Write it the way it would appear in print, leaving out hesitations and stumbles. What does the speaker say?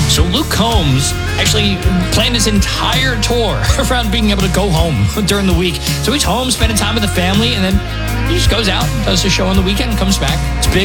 So Luke Combs actually planned his entire tour around being able to go home during the week. So he's home spending time with the family, and then he just goes out, does the show on the weekend, and comes back. It's big.